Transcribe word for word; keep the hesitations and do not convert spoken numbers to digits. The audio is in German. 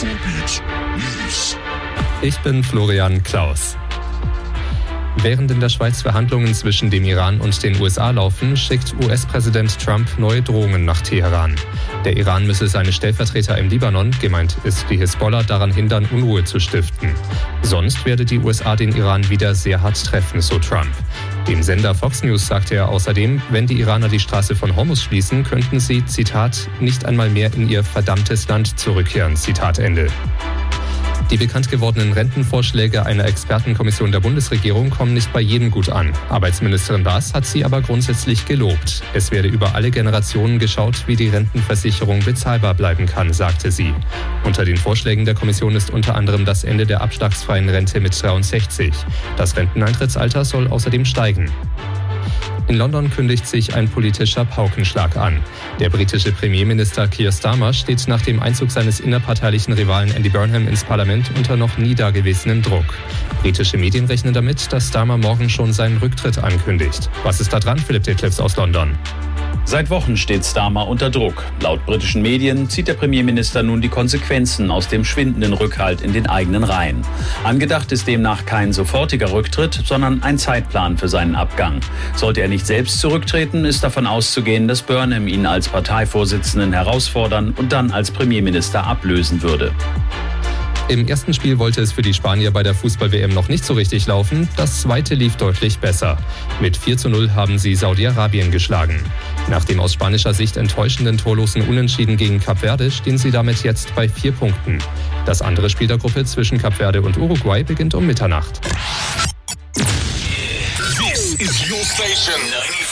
Afrobeat News. Ich bin Florian Klaus. Während in der Schweiz Verhandlungen zwischen dem Iran und den U S A laufen, schickt U S-Präsident Trump neue Drohungen nach Teheran. Der Iran müsse seine Stellvertreter im Libanon, gemeint ist die Hisbollah, daran hindern, Unruhe zu stiften. Sonst werde die U S A den Iran wieder sehr hart treffen, so Trump. Dem Sender Fox News sagte er außerdem, wenn die Iraner die Straße von Hormuz schließen, könnten sie, Zitat, nicht einmal mehr in ihr verdammtes Land zurückkehren, Zitat Ende. Die bekannt gewordenen Rentenvorschläge einer Expertenkommission der Bundesregierung kommen nicht bei jedem gut an. Arbeitsministerin Baas hat sie aber grundsätzlich gelobt. Es werde über alle Generationen geschaut, wie die Rentenversicherung bezahlbar bleiben kann, sagte sie. Unter den Vorschlägen der Kommission ist unter anderem das Ende der abschlagsfreien Rente mit dreiundsechzig. Das Renteneintrittsalter soll außerdem steigen. In London kündigt sich ein politischer Paukenschlag an. Der britische Premierminister Keir Starmer steht nach dem Einzug seines innerparteilichen Rivalen Andy Burnham ins Parlament unter noch nie dagewesenem Druck. Britische Medien rechnen damit, dass Starmer morgen schon seinen Rücktritt ankündigt. Was ist da dran, Philipp Detlefs aus London? Seit Wochen steht Starmer unter Druck. Laut britischen Medien zieht der Premierminister nun die Konsequenzen aus dem schwindenden Rückhalt in den eigenen Reihen. Angedacht ist demnach kein sofortiger Rücktritt, sondern ein Zeitplan für seinen Abgang. Sollte er nicht selbst zurücktreten, ist davon auszugehen, dass Burnham ihn als Parteivorsitzenden herausfordern und dann als Premierminister ablösen würde. Im ersten Spiel wollte es für die Spanier bei der Fußball-W M noch nicht so richtig laufen. Das zweite lief deutlich besser. Mit vier zu null haben sie Saudi-Arabien geschlagen. Nach dem aus spanischer Sicht enttäuschenden torlosen Unentschieden gegen Kap Verde stehen sie damit jetzt bei vier Punkten. Das andere Spiel der Gruppe zwischen Kap Verde und Uruguay beginnt um Mitternacht. This is your station.